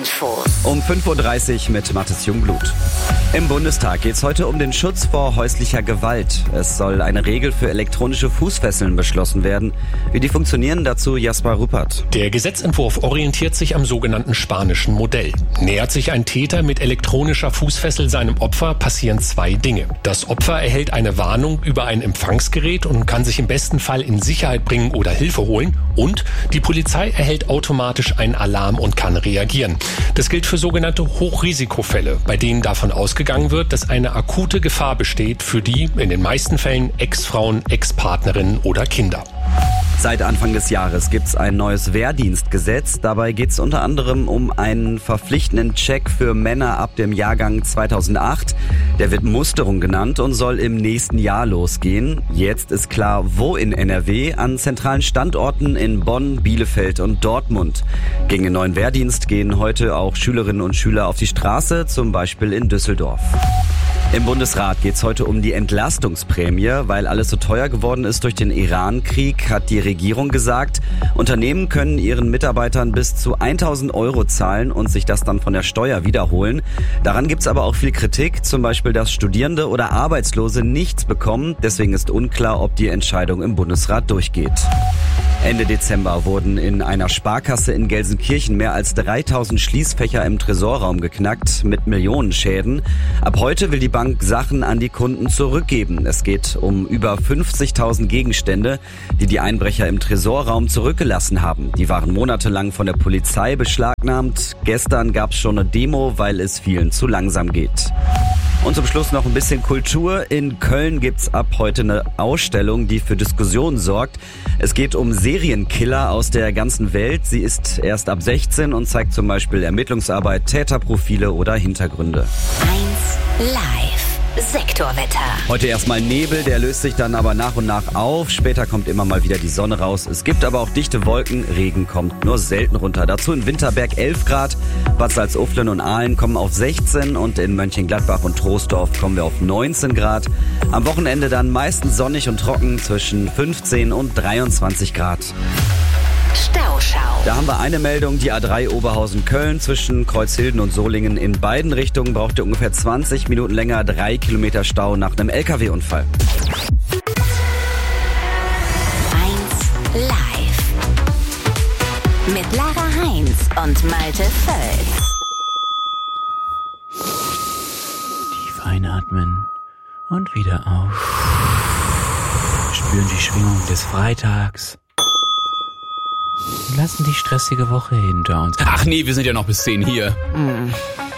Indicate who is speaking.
Speaker 1: Infos.
Speaker 2: Um 5.30 Uhr mit Mathis Jungblut. Im Bundestag geht es heute um den Schutz vor häuslicher Gewalt. Es soll eine Regel für elektronische Fußfesseln beschlossen werden. Wie die funktionieren, dazu Jasper Ruppert.
Speaker 3: Der Gesetzentwurf orientiert sich am sogenannten spanischen Modell. Nähert sich ein Täter mit elektronischer Fußfessel seinem Opfer, passieren zwei Dinge. Das Opfer erhält eine Warnung über ein Empfangsgerät und kann sich im besten Fall in Sicherheit bringen oder Hilfe holen. Und die Polizei erhält automatisch einen Alarm und kann reagieren. Das gilt für sogenannte Hochrisikofälle, bei denen davon ausgegangen wird, dass eine akute Gefahr besteht für die, in den meisten Fällen, Ex-Frauen, Ex-Partnerinnen oder Kinder.
Speaker 2: Seit Anfang des Jahres gibt es ein neues Wehrdienstgesetz. Dabei geht es unter anderem um einen verpflichtenden Check für Männer ab dem Jahrgang 2008. Der wird Musterung genannt und soll im nächsten Jahr losgehen. Jetzt ist klar, wo in NRW, an zentralen Standorten in Bonn, Bielefeld und Dortmund. Gegen den neuen Wehrdienst gehen heute auch Schülerinnen und Schüler auf die Straße, zum Beispiel in Düsseldorf. Im Bundesrat geht es heute um die Entlastungsprämie. Weil alles so teuer geworden ist durch den Iran-Krieg, hat die Regierung gesagt, Unternehmen können ihren Mitarbeitern bis zu 1.000 Euro zahlen und sich das dann von der Steuer wiederholen. Daran gibt es aber auch viel Kritik, zum Beispiel, dass Studierende oder Arbeitslose nichts bekommen. Deswegen ist unklar, ob die Entscheidung im Bundesrat durchgeht. Ende Dezember wurden in einer Sparkasse in Gelsenkirchen mehr als 3.000 Schließfächer im Tresorraum geknackt mit Millionenschäden. Ab heute will die Bank Sachen an die Kunden zurückgeben. Es geht um über 50.000 Gegenstände, die die Einbrecher im Tresorraum zurückgelassen haben. Die waren monatelang von der Polizei beschlagnahmt. Gestern gab es schon eine Demo, weil es vielen zu langsam geht. Und zum Schluss noch ein bisschen Kultur. In Köln gibt's ab heute eine Ausstellung, die für Diskussionen sorgt. Es geht um Serienkiller aus der ganzen Welt. Sie ist erst ab 16 und zeigt zum Beispiel Ermittlungsarbeit, Täterprofile oder Hintergründe.
Speaker 1: 1 Live. Sektorwetter.
Speaker 2: Heute erstmal Nebel, der löst sich dann aber nach und nach auf. Später kommt immer mal wieder die Sonne raus. Es gibt aber auch dichte Wolken. Regen kommt nur selten runter. Dazu in Winterberg 11 Grad. Bad Salzuflen und Aalen kommen auf 16 und in Mönchengladbach und Troisdorf kommen wir auf 19 Grad. Am Wochenende dann meistens sonnig und trocken zwischen 15 und 23 Grad.
Speaker 1: Stauschau.
Speaker 2: Da haben wir eine Meldung, die A3 Oberhausen-Köln zwischen Kreuzhilden und Solingen in beiden Richtungen brauchte ungefähr 20 Minuten länger, 3 Kilometer Stau nach einem LKW-Unfall.
Speaker 1: 1 Live. Mit Lara Heinz und Malte Völz.
Speaker 4: Tief einatmen und wieder auf. Spüren die Schwingung des Freitags. Lassen die stressige Woche hinter uns.
Speaker 5: Ach nee, wir sind ja noch bis 10 hier.